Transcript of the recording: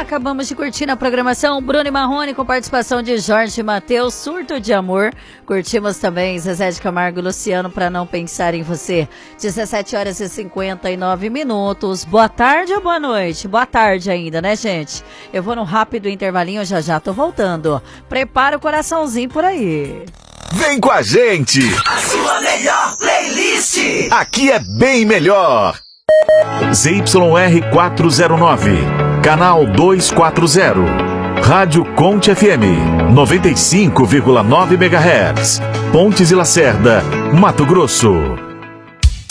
acabamos de curtir na programação Bruno e Marrone com participação de Jorge Mateus, Surto de Amor. Curtimos também Zezé de Camargo e Luciano, Pra Não Pensar em Você. 17h59. Boa tarde ou boa noite? Boa tarde ainda, né, gente? Eu vou num rápido intervalinho, já tô voltando. Prepara o coraçãozinho por aí. Vem com a gente! A sua melhor playlist! Aqui é bem melhor! ZYR 409, canal 240, Rádio Conte FM, 95,9 MHz, Pontes e Lacerda, Mato Grosso.